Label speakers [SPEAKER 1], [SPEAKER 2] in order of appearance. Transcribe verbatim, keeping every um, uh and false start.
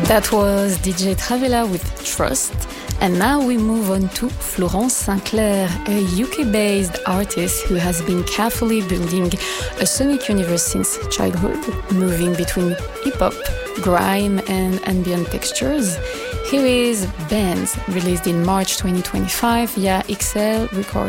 [SPEAKER 1] That was D J Travella with Trust. And now we move on to Florence Sinclair, a U K-based artist who has been carefully building a sonic universe since childhood, moving between hip-hop, grime and ambient textures. Here is Bands, released in March twenty twenty-five via X L Records.